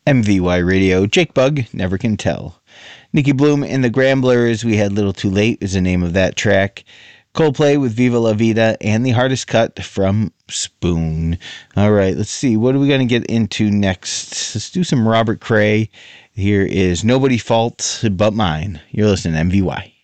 MVY Radio, Jake Bugg, Never Can Tell. Nicky Bloom and the Gramblers, We Had Little Too Late is the name of that track. Coldplay with Viva La Vida, and The Hardest Cut from Spoon. All right, let's see. What are we going to get into next? Let's do some Robert Cray. Here is Nobody Fault But Mine. You're listening to MVY.